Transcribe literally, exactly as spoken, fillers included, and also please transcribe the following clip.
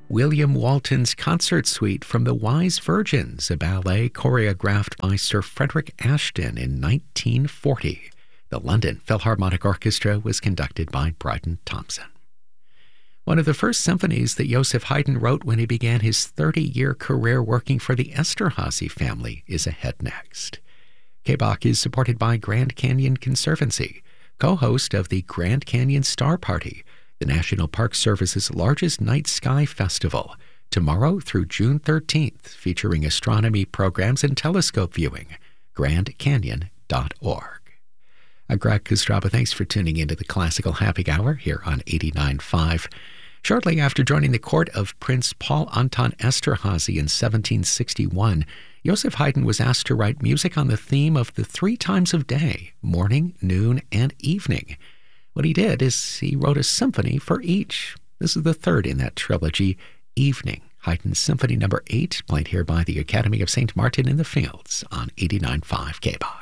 William Walton's Concert Suite from The Wise Virgins, a ballet choreographed by Sir Frederick Ashton in nineteen forty. The London Philharmonic Orchestra was conducted by Bryden Thompson. One of the first symphonies that Joseph Haydn wrote when he began his thirty-year career working for the Esterházy family is ahead next. K B O C is supported by Grand Canyon Conservancy, co-host of the Grand Canyon Star Party, the National Park Service's largest night sky festival, tomorrow through June thirteenth, featuring astronomy programs and telescope viewing. grand canyon dot org. I'm Greg Kostraba. Thanks for tuning into the Classical Happy Hour here on eighty-nine point five. Shortly after joining the court of Prince Paul Anton Esterházy in seventeen sixty-one, Joseph Haydn was asked to write music on the theme of the three times of day, morning, noon, and evening. What he did is he wrote a symphony for each. This is the third in that trilogy, Evening, Haydn's Symphony Number eight, played here by the Academy of Saint Martin in the Fields on eighty-nine point five K B O C.